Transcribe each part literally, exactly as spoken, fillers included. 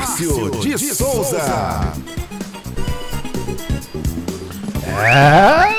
Márcio de Souza. É.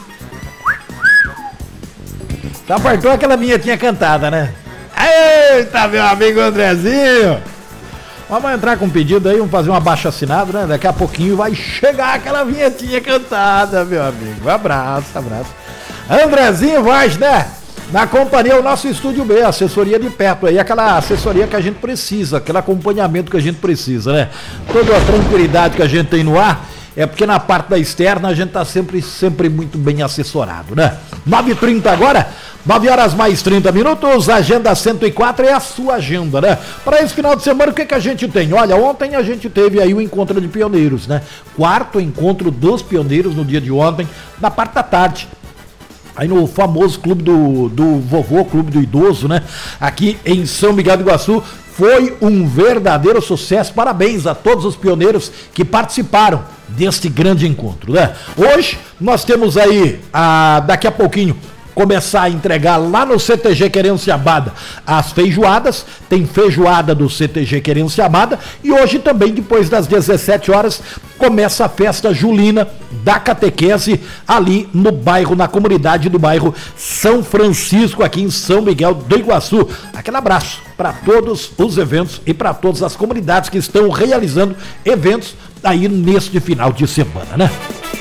Só faltou aquela vinhetinha cantada, né? Eita, meu amigo Andrezinho! Vamos entrar com um pedido aí, vamos fazer um abaixo assinado, né? Daqui a pouquinho vai chegar aquela vinhetinha cantada, meu amigo. Abraço, abraço. Andrezinho Vaz, né? Na companhia, o nosso Estúdio B, assessoria de perto aí, aquela assessoria que a gente precisa, aquele acompanhamento que a gente precisa, né? Toda a tranquilidade que a gente tem no ar, é porque na parte da externa a gente tá sempre, sempre muito bem assessorado, né? nove e trinta agora, nove horas mais trinta minutos, agenda cento e quatro é a sua agenda, né? Para esse final de semana, o que que a gente tem? Olha, ontem a gente teve aí o encontro de pioneiros, né? Quarto encontro dos pioneiros no dia de ontem, na parte da tarde. Aí no famoso clube do, do vovô, clube do idoso, né? Aqui em São Miguel do Iguaçu, foi um verdadeiro sucesso. Parabéns a todos os pioneiros que participaram deste grande encontro, né? Hoje nós temos aí, a, daqui a pouquinho, começar a entregar lá no C T G Querência Amada as feijoadas, tem feijoada do C T G Querência Amada, e hoje também, depois das dezessete horas, começa a festa julina da catequese ali no bairro, na comunidade do bairro São Francisco, aqui em São Miguel do Iguaçu. Aquele abraço para todos os eventos e para todas as comunidades que estão realizando eventos aí neste final de semana, né?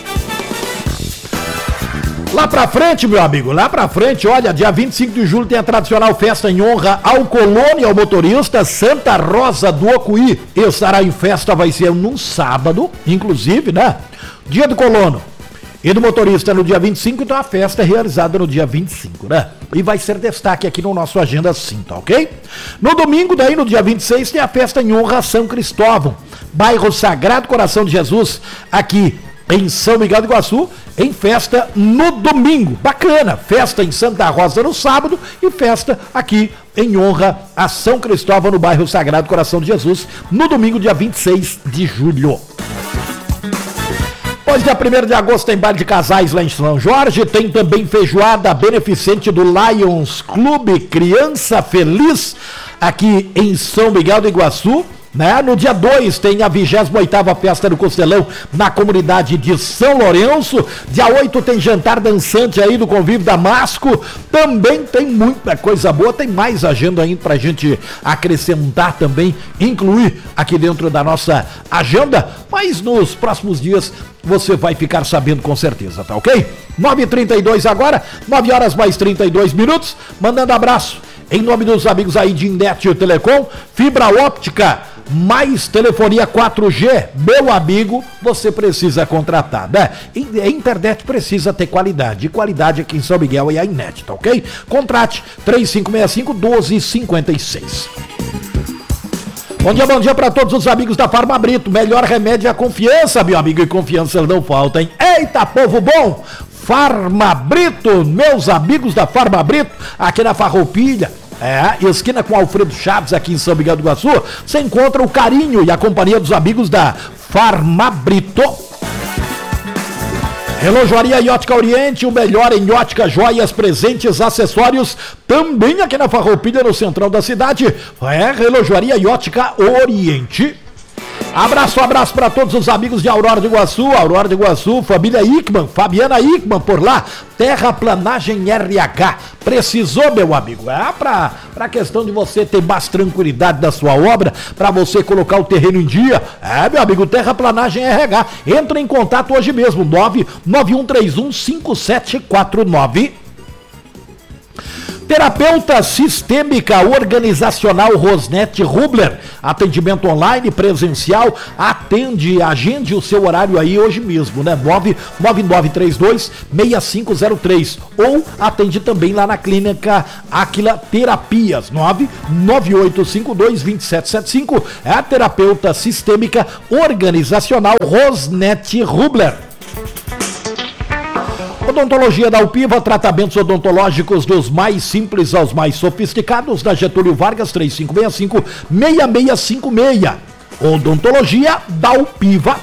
Lá pra frente, meu amigo, lá pra frente, olha, dia vinte e cinco de julho tem a tradicional festa em honra ao colono e ao motorista Santa Rosa do Ocuí. Estará em festa, vai ser num sábado, inclusive, né? Dia do colono e do motorista no dia vinte e cinco, então a festa é realizada no dia vinte e cinco, né? E vai ser destaque aqui no nosso Agenda sim, tá ok? No domingo, daí no dia vinte e seis, tem a festa em honra a São Cristóvão, bairro Sagrado Coração de Jesus, aqui em São Miguel do Iguaçu, em festa no domingo. Bacana, festa em Santa Rosa no sábado e festa aqui em honra a São Cristóvão no bairro Sagrado Coração de Jesus, no domingo, dia vinte e seis de julho. Hoje, dia primeiro de agosto, tem baile de casais lá em São Jorge, tem também feijoada beneficente do Lions Clube Criança Feliz, aqui em São Miguel do Iguaçu. Né? No dia dois tem a vigésima oitava Festa do Costelão na comunidade de São Lourenço. Dia oito tem jantar dançante aí do convívio da Masco. Também tem muita coisa boa, tem mais agenda ainda pra gente acrescentar também, incluir aqui dentro da nossa agenda, mas nos próximos dias você vai ficar sabendo com certeza, tá ok? nove e trinta e dois agora, nove horas mais trinta e dois minutos, mandando abraço em nome dos amigos aí de Indet Telecom, fibra óptica, mais telefonia quatro G, meu amigo, você precisa contratar, né? A internet precisa ter qualidade, e qualidade aqui em São Miguel é a Indet, tá ok? Contrate três cinco seis cinco, um dois cinco seis. Bom dia, bom dia para todos os amigos da Farma Brito, melhor remédio é a confiança, meu amigo, e confiança não falta, hein? Eita, povo bom! Farma Brito, meus amigos da Farma Brito, aqui na Farroupilha, é, esquina com Alfredo Chaves, aqui em São Miguel do Iguaçu, você encontra o carinho e a companhia dos amigos da Farma Brito. Relojoaria e Ótica Oriente, o melhor em ótica, joias, presentes, acessórios, também aqui na Farroupilha, no central da cidade. É, Relojoaria e Ótica Oriente. Abraço, abraço para todos os amigos de Aurora do Iguaçu, Aurora do Iguaçu, família Ickman, Fabiana Ickman por lá, Terraplanagem R H, precisou, meu amigo, é para para questão de você ter mais tranquilidade da sua obra, para você colocar o terreno em dia, é, meu amigo, Terraplanagem R H, entra em contato hoje mesmo, nove nove um três um cinco sete quatro nove. Terapeuta Sistêmica Organizacional Rosnete Rubler, atendimento online, presencial, atende, agende o seu horário aí hoje mesmo, né? nove nove nove três dois seis cinco zero três ou atende também lá na clínica Aquila Terapias, nove nove oito cinco dois dois sete sete cinco, é a Terapeuta Sistêmica Organizacional Rosnete Rubler. Odontologia da Alpiva, tratamentos odontológicos dos mais simples aos mais sofisticados, da Getúlio Vargas, três cinco seis cinco, seis seis cinco seis. Odontologia da Alpiva.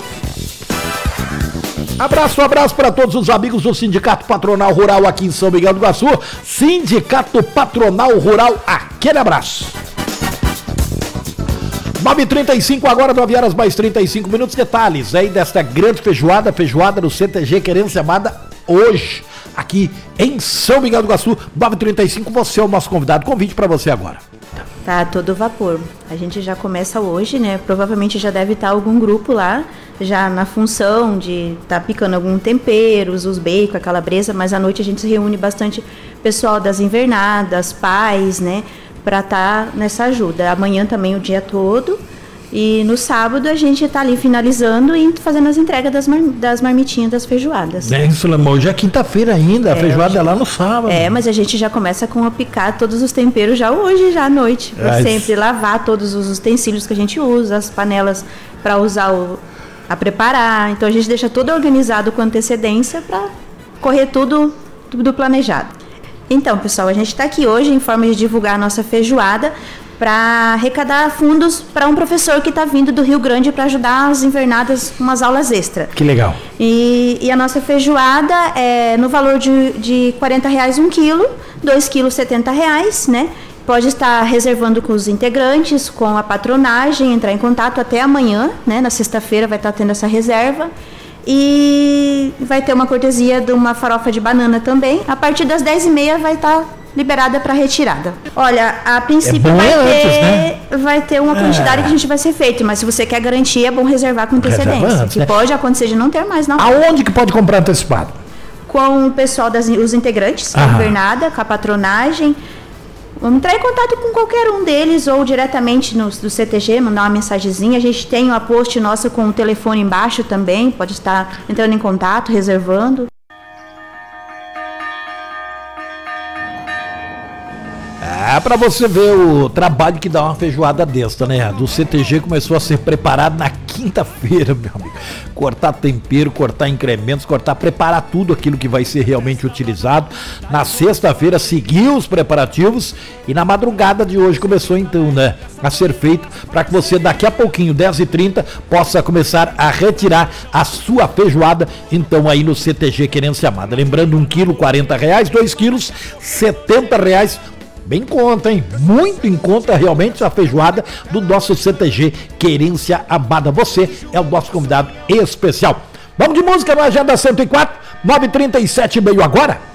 Abraço, abraço para todos os amigos do Sindicato Patronal Rural aqui em São Miguel do Iguaçu. Sindicato Patronal Rural, aquele abraço. nove e trinta e cinco agora, nove horas mais trinta e cinco minutos. Detalhes aí desta grande feijoada, feijoada no C T G Querência Amada, hoje, aqui em São Miguel do Iguaçu, nove e trinta e cinco, você é o nosso convidado. Convite para você agora. Tá todo vapor. A gente já começa hoje, né? Provavelmente já deve estar algum grupo lá, já na função de estar tá picando algum tempero, os bacon, a calabresa, mas à noite a gente se reúne bastante pessoal das invernadas, pais, né? Para estar tá nessa ajuda. Amanhã também o dia todo. E no sábado a gente está ali finalizando e fazendo as entregas das, mar, das marmitinhas das feijoadas. É isso, Lemão. Hoje é quinta-feira ainda, a é, feijoada é lá no sábado. É, mas a gente já começa com a picar todos os temperos já hoje, já à noite. Pra é sempre lavar todos os utensílios que a gente usa, as panelas para usar o, a preparar. Então a gente deixa tudo organizado com antecedência para correr tudo, tudo planejado. Então, pessoal, a gente está aqui hoje em forma de divulgar a nossa feijoada para arrecadar fundos para um professor que está vindo do Rio Grande para ajudar as invernadas com umas aulas extra. Que legal. E, e a nossa feijoada é no valor de, de quarenta reais um quilo, dois quilos setenta reais, né? Pode estar reservando com os integrantes, com a patronagem, entrar em contato até amanhã, né? Na sexta-feira vai estar tendo essa reserva. E vai ter uma cortesia de uma farofa de banana também. A partir das dez e meia vai estar liberada para retirada. Olha, a princípio é vai, ter, antes, né? vai ter uma quantidade é. que a gente vai ser feito, mas se você quer garantir, é bom reservar com antecedência. Antes, que né? pode acontecer de não ter mais na hora. Aonde que pode comprar antecipado? Com o pessoal, das, os integrantes, a invernada, com a patronagem. Vamos entrar em contato com qualquer um deles ou diretamente no, do C T G, mandar uma mensagenzinha. A gente tem uma post nossa com o telefone embaixo também, pode estar entrando em contato, reservando. É pra você ver o trabalho que dá uma feijoada desta, né? Do C T G começou a ser preparado na quinta-feira, meu amigo. Cortar tempero, cortar incrementos, cortar, preparar tudo aquilo que vai ser realmente utilizado. Na sexta-feira seguiu os preparativos e na madrugada de hoje começou então, né? A ser feito para que você daqui a pouquinho, dez e trinta, possa começar a retirar a sua feijoada, então aí no C T G Querência Amada. Lembrando, um quilo quarenta reais, dois quilos setenta reais. Bem em conta, hein? Muito em conta realmente a feijoada do nosso C T G Querência Amada. Você é o nosso convidado especial. Vamos de música no Agenda cento e quatro, nove e trinta e sete, meio agora.